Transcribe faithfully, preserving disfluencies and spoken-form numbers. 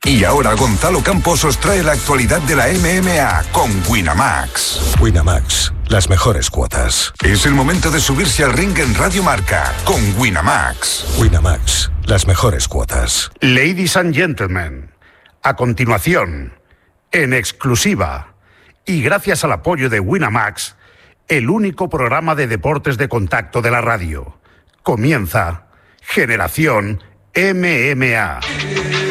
Y ahora Gonzalo Campos os trae la actualidad de la M M A con Winamax. Winamax, las mejores cuotas. Es el momento de subirse al ring en Radio Marca con Winamax. Winamax, las mejores cuotas. Ladies and gentlemen, a continuación, en exclusiva y gracias al apoyo de Winamax, el único programa de deportes de contacto de la radio. Comienza Generación M M A.